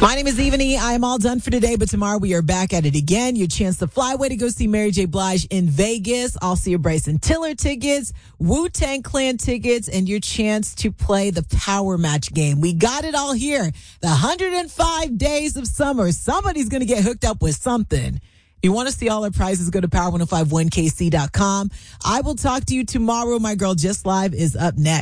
My name is Evanie. I am all done for today, but tomorrow we are back at it again. Your chance to fly away to go see Mary J. Blige in Vegas. Also your Bryson Tiller tickets, Wu-Tang Clan tickets, and your chance to play the Power Match game. We got it all here. The 105 days of summer. Somebody's going to get hooked up with something. If you want to see all our prizes, go to power1051kc.com. I will talk to you tomorrow. My girl Just Live is up next.